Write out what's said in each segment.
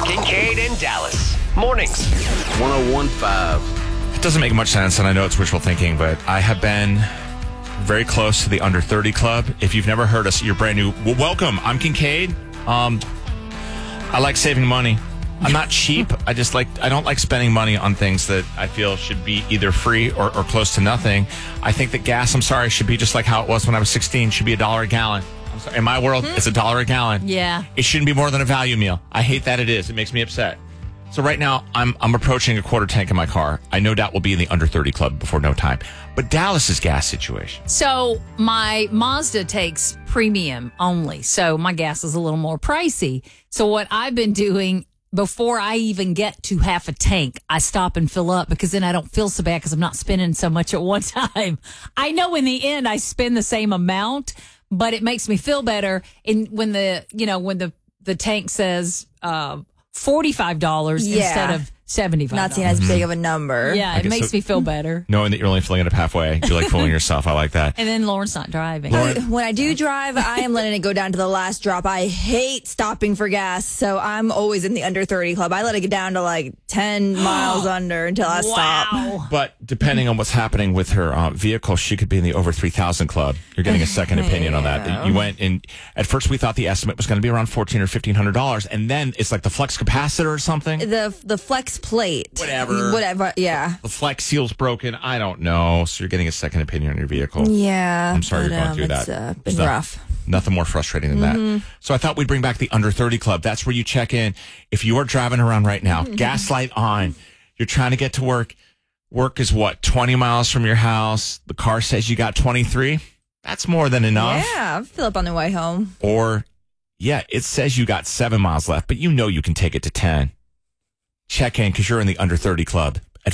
Kincaid and Dallas. Mornings. 1015. It doesn't make much sense, and I know it's wishful thinking, but I have been very close to the Under 30 Club. If you've never heard us, you're brand new. Well, welcome. I'm Kincaid. I like saving money. I'm not cheap. I don't like spending money on things that I feel should be either free or close to nothing. I think that gas, should be just like how it was when I was 16, should be $1 a gallon. I'm sorry. In my world, it's $1 a gallon. Yeah. It shouldn't be more than a value meal. I hate that it is. It makes me upset. So right now, I'm approaching a quarter tank in my car. I no doubt will be in the Under 30 Club before no time. But Dallas's gas situation. So my Mazda takes premium only. So my gas is a little more pricey. So what I've been doing before I even get to half a tank, I stop and fill up because then I don't feel so bad because I'm not spending so much at one time. I know in the end I spend the same amount, but it makes me feel better. And when the tank says $45 instead of $75. Not seeing as big of a number. Yeah, it makes me feel better. Knowing that you're only filling it up halfway. You're like fooling yourself. I like that. And then Lauren's not driving. When I do drive, I am letting it go down to the last drop. I hate stopping for gas, so I'm always in the Under 30 Club. I let it get down to like 10 miles under until I stop. But depending on what's happening with her vehicle, she could be in the over 3,000 Club. You're getting a second opinion on that. You went in. At first, we thought the estimate was going to be around $1,400 or $1,500, and then it's like the flex capacitor or something. The flex plate. Whatever, yeah. The flex seal's broken. I don't know. So you're getting a second opinion on your vehicle. Yeah. I'm sorry you're going through that. It's been rough. Nothing more frustrating than that. So I thought we'd bring back the Under 30 Club. That's where you check in. If you are driving around right now, gaslight on, you're trying to get to work. Work is what, 20 miles from your house? The car says you got 23? That's more than enough. Yeah, fill up on the way home. Or, yeah, it says you got 7 miles left, but you know you can take it to 10. Check in because you're in the Under 30 Club at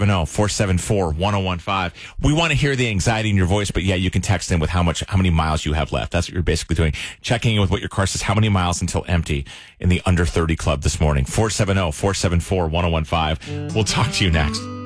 470-474-1015. We want to hear the anxiety in your voice, but yeah, you can text in with how many miles you have left. That's what you're basically doing. Checking in with what your car says, how many miles until empty in the Under 30 Club this morning. 470-474-1015. We'll talk to you next.